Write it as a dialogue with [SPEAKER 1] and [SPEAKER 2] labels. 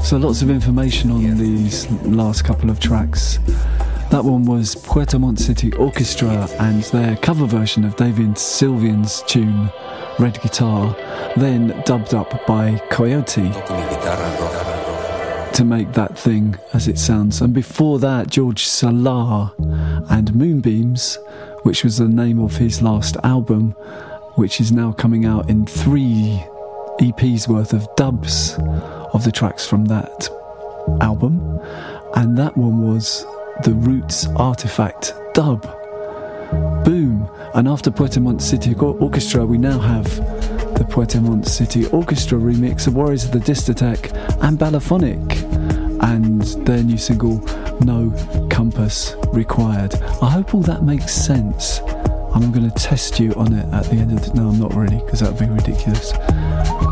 [SPEAKER 1] So lots of information on these last couple of tracks. That one was Puerto Montt City Orchestra and their cover version of David Sylvian's tune Red Guitar, then dubbed up by Coyote to make that thing as it sounds. And before that, George Salah and Moonbeams, which was the name of his last album, which is now coming out in 3 EPs worth of dubs of the tracks from that album. And that one was the Roots Artifact dub. Boom! And after Puerto Montt City Orchestra, we now have the Puerto Montt City Orchestra remix of Warriors of the Discotheque and Balaphonic, and their new single No Compass Required. I hope all that makes sense. I'm going to test you on it at the end of the... No, I'm not really, because that would be ridiculous.